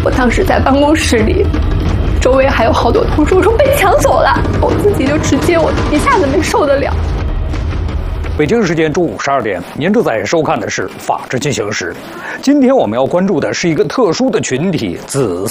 我当时在办公室里，周围还有好多同事，我说被抢走了，我自己就直接我一下子没受得了。 北京时间中午12点，您正在收看的是《法治进行时》。今天我们要关注的是一个特殊的群体——紫